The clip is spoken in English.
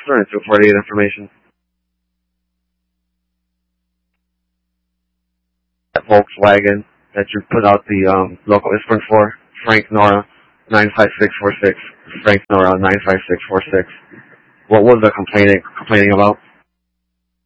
officer and 248 information. That Volkswagen that you put out the local ISPRIN for, Frank Nora 95646. Frank Nora 95646. What was the complaining about?